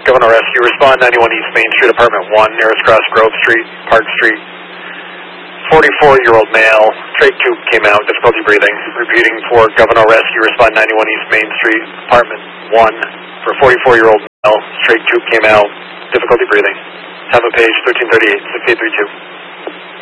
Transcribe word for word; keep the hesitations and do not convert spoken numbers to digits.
Governor Rescue, respond ninety-one East Main Street, apartment one, nearest cross Grove Street, Park Street. forty-four-year-old male, trach tube came out, difficulty breathing. Repeating for Governor Rescue, respond ninety-one East Main Street, apartment one, for forty-four-year-old male, trach tube came out, difficulty breathing. Have a page thirteen thirty-eight, six eight three two.